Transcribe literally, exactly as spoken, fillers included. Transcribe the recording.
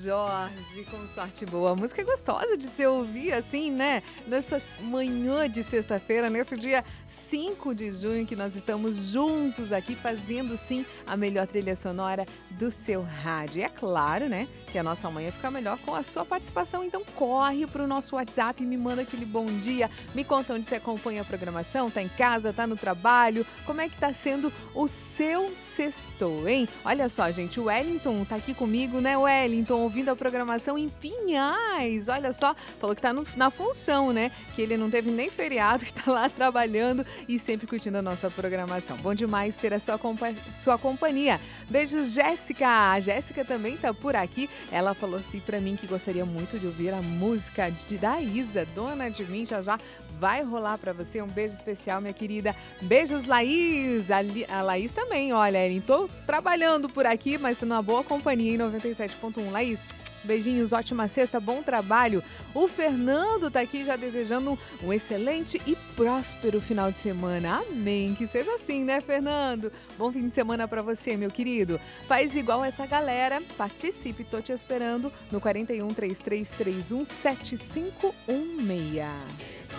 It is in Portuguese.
Jorge, com Sorte Boa. A música é gostosa de se ouvir assim, né? Nessa manhã de sexta-feira, nesse dia cinco de junho, que nós estamos juntos aqui fazendo, sim, a melhor trilha sonora do seu rádio. E é claro, né, que a nossa manhã fica melhor com a sua participação. Então corre pro nosso WhatsApp e me manda aquele bom dia. Me conta onde você acompanha a programação, tá em casa, tá no trabalho. Como é que tá sendo o seu sextou, hein? Olha só, gente, o Wellington tá aqui comigo, né, Wellington, ouvindo a programação em Pinhais. Olha só, falou que tá no, na função, né? Que ele não teve nem feriado, que tá lá trabalhando e sempre curtindo a nossa programação. Bom demais ter a sua, compa sua companhia. Beijos, Jéssica. A Jéssica também tá por aqui. Ela falou assim pra mim que gostaria muito de ouvir a música de, da Isa, Dona de Mim. Já já vai rolar pra você. Um beijo especial, minha querida. Beijos, Laís. A, Li, a Laís também, olha, Ellen, tô trabalhando por aqui, mas tô numa boa companhia em noventa e sete ponto um. Laís, beijinhos, ótima sexta, bom trabalho. O Fernando tá aqui já desejando um excelente e próspero final de semana. Amém, que seja assim, né, Fernando? Bom fim de semana pra você, meu querido. Faz igual essa galera, participe, tô te esperando no quatro um três três três um sete cinco um seis.